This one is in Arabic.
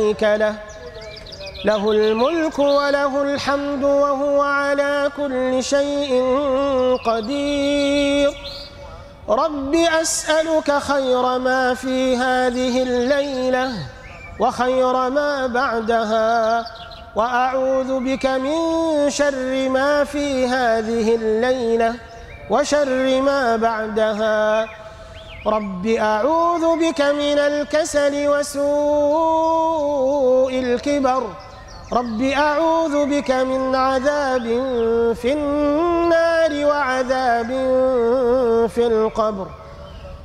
شريك له، له الملك وله الحمد وهو على كل شيء قدير. رب أسألك خير ما في هذه الليلة وخير ما بعدها، وأعوذ بك من شر ما في هذه الليلة وشر ما بعدها. رب أعوذ بك من الكسل وسوء الكبر. رب أعوذ بك من عذاب في النار وعذاب في القبر.